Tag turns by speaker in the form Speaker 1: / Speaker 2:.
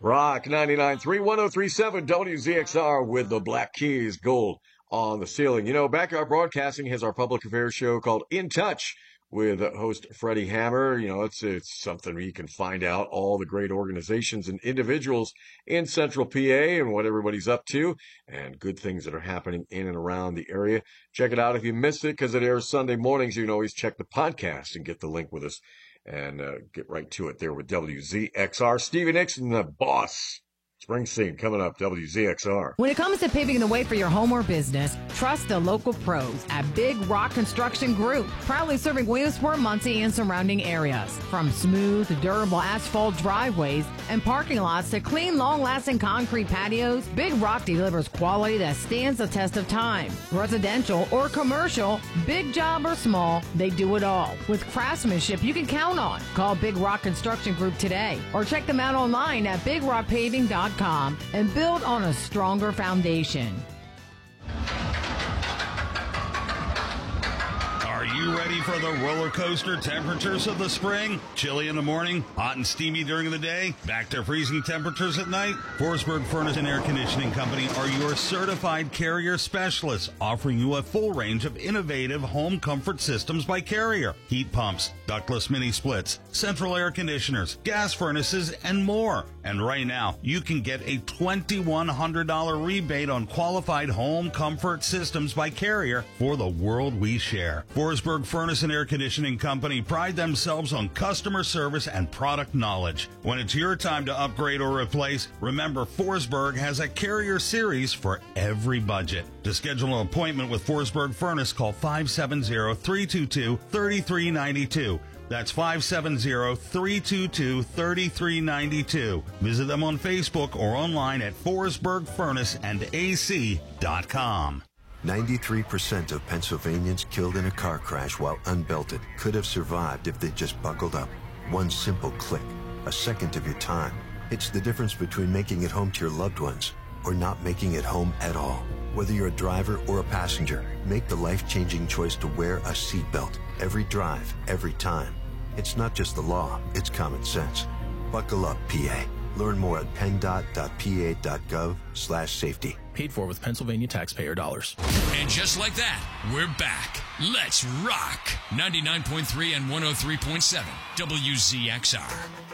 Speaker 1: Rock 99.3, 103.7 WZXR with the Black Keys gold on the ceiling. You know, Backyard Broadcasting has our public affairs show called In Touch with host Freddie Hammer. You know, it's something where you can find out all the great organizations and individuals in Central PA and what everybody's up to and good things that are happening in and around the area. Check it out if you missed it because it airs Sunday mornings. You can always check the podcast and get the link with us and get right to it there with WZXR. Stevie Nixon, the boss. Springsteen coming up, WZXR.
Speaker 2: When it comes to paving the way for your home or business, trust the local pros at Big Rock Construction Group, proudly serving Williamsport, Muncie, and surrounding areas. From smooth, durable asphalt driveways and parking lots to clean, long-lasting concrete patios, Big Rock delivers quality that stands the test of time. Residential or commercial, big job or small, they do it all. With craftsmanship you can count on. Call Big Rock Construction Group today or check them out online at bigrockpaving.com and build on a stronger foundation.
Speaker 3: Are you ready for the roller coaster temperatures of the spring? Chilly in the morning, hot and steamy during the day, back to freezing temperatures at night? Forsberg Furnace and Air Conditioning Company are your certified Carrier specialists, offering you a full range of innovative home comfort systems by Carrier. Heat pumps, ductless mini splits, central air conditioners, gas furnaces, and more. And right now, you can get a $2,100 rebate on qualified home comfort systems by Carrier for the world we share. Forsberg Furnace and Air Conditioning Company pride themselves on customer service and product knowledge. When it's your time to upgrade or replace, remember Forsberg has a Carrier series for every budget. To schedule an appointment with Forsberg Furnace, call 570-322-3392. That's 570-322-3392. Visit them on Facebook or online at forsbergfurnaceandac.com.
Speaker 4: 93% of Pennsylvanians killed in a car crash while unbelted could have survived if they just buckled up. One simple click, a second of your time. It's the difference between making it home to your loved ones or not making it home at all. Whether you're a driver or a passenger, make the life-changing choice to wear a seatbelt. Every drive, every time. It's not just the law, it's common sense. Buckle up, PA. Learn more at penndot.pa.gov/safety.
Speaker 5: Paid for with Pennsylvania taxpayer dollars.
Speaker 6: And just like that, we're back. Let's rock. 99.3 and 103.7 WZXR.